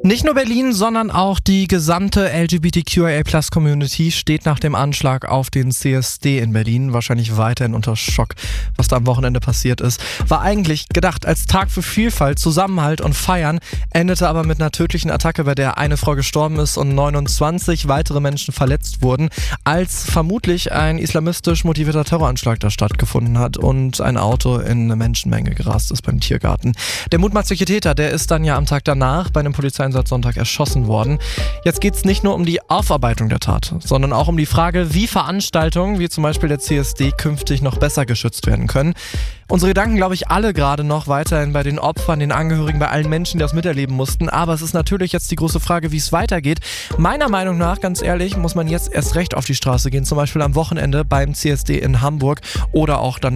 Nicht nur Berlin, sondern auch die gesamte LGBTQIA+-Community steht nach dem Anschlag auf den CSD in Berlin wahrscheinlich weiterhin unter Schock, was da am Wochenende passiert ist. War eigentlich gedacht als Tag für Vielfalt, Zusammenhalt und Feiern, endete aber mit einer tödlichen Attacke, bei der eine Frau gestorben ist und 29 weitere Menschen verletzt wurden, als vermutlich ein islamistisch motivierter Terroranschlag da stattgefunden hat und ein Auto in eine Menschenmenge gerast ist beim Tiergarten. Der mutmaßliche Täter, der ist dann ja am Tag danach bei einem Polizeieinsatz Sonntag erschossen worden. Jetzt geht es nicht nur um die Aufarbeitung der Tat, sondern auch um die Frage, wie Veranstaltungen wie zum Beispiel der CSD künftig noch besser geschützt werden können. Unsere Gedanken, glaube ich, alle gerade noch weiterhin bei den Opfern, den Angehörigen, bei allen Menschen, die das miterleben mussten. Aber es ist natürlich jetzt die große Frage, wie es weitergeht. Meiner Meinung nach, ganz ehrlich, muss man jetzt erst recht auf die Straße gehen, zum Beispiel am Wochenende beim CSD in Hamburg oder auch dann